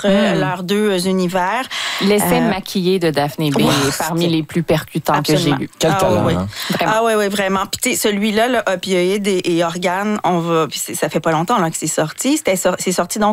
entre leurs deux univers. L'essai maquillé de Daphné B est parmi les plus percutants que j'ai vus. Quel talent, oui. hein? Vraiment. Ah oui, vraiment. Puis celui-là, là, opioïdes et organes, ça fait pas longtemps là, que c'est sorti. C'est sorti donc